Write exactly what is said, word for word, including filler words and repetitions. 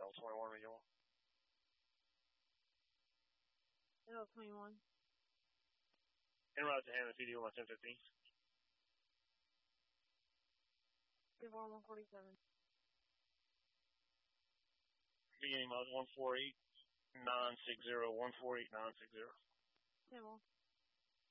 L twenty-one renewal. L twenty-one. En route to Hammond, C D one ten fifteen. Give one one forty-seven. Beginning miles one four eight nine six zero, one four eight nine six zero. Ten one.